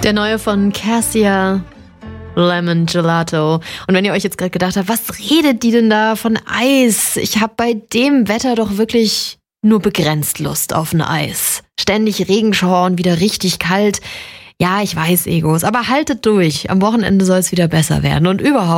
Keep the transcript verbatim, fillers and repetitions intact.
Der neue von Cassia, Lemon Gelato. Und wenn ihr euch jetzt gerade gedacht habt, was redet die denn da von Eis? Ich habe bei dem Wetter doch wirklich nur begrenzt Lust auf ein Eis. Ständig Regenschauer und wieder richtig kalt. Ja, ich weiß, Egos, aber haltet durch. Am Wochenende soll es wieder besser werden und überhaupt.